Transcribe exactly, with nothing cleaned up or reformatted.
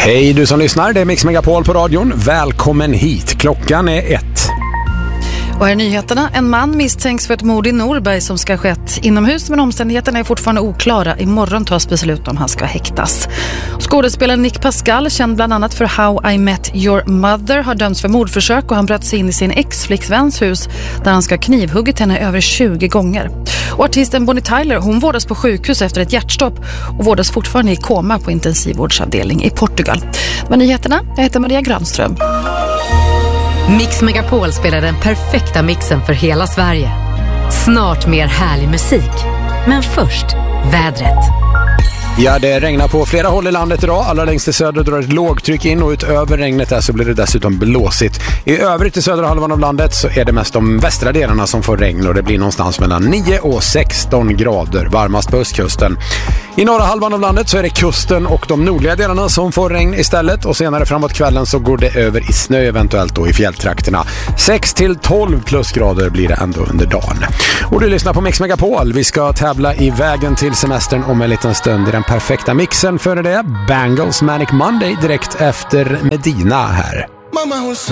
Hej du som lyssnar, det är Mix Megapol på radion. Välkommen hit, klockan är ett. Och här är nyheterna. En man misstänks för ett mord i Norberg som ska ha skett inomhus, men omständigheterna är fortfarande oklara. Imorgon tas beslut om han ska häktas. Skådespelaren Nick Pascal, känd bland annat för How I Met Your Mother, har dömts för mordförsök och han bröt sig in i sin ex-flickväns hus där han ska ha knivhuggit henne över tjugo gånger. Och artisten Bonnie Tyler, hon vårdas på sjukhus efter ett hjärtstopp och vårdas fortfarande i koma på intensivvårdsavdelning i Portugal. Men nyheterna, jag heter Maria Granström. Mix Megapol spelar den perfekta mixen för hela Sverige. Snart mer härlig musik. Men först, vädret. Ja, det regnar på flera håll i landet idag. Allra längst i söder drar ett lågtryck in och utöver regnet där så blir det dessutom blåsigt. I övrigt i södra halvan av landet så är det mest de västra delarna som får regn och det blir någonstans mellan nio och sexton grader, varmast på östkusten. I norra halvan av landet så är det kusten och de nordliga delarna som får regn istället och senare framåt kvällen så går det över i snö eventuellt då i fjälltrakterna. sex till tolv plusgrader blir det ändå under dagen. Och du lyssnar på Mix Megapol. Vi ska tävla i vägen till semestern om en liten stund i den perfekta mixen. Före det, Bangles Manic Monday direkt efter Medina här.